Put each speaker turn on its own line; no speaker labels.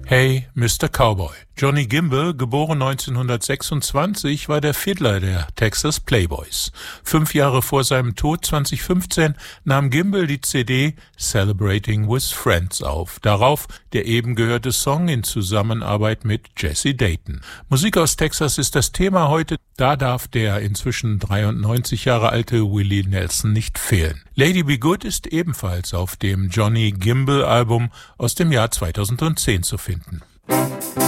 Hey, Mr. Cowboy. Johnny Gimble, geboren 1926, war der Fiddler der Texas Playboys. 5 Jahre vor seinem Tod 2015 nahm Gimble die CD Celebrating with Friends auf. Darauf der eben gehörte Song in Zusammenarbeit mit Jesse Dayton. Musik aus Texas ist das Thema heute. Da darf der inzwischen 93 Jahre alte Willie Nelson nicht fehlen. Lady Be Good ist ebenfalls auf dem Johnny Gimble Album aus dem Jahr 2010 zu finden.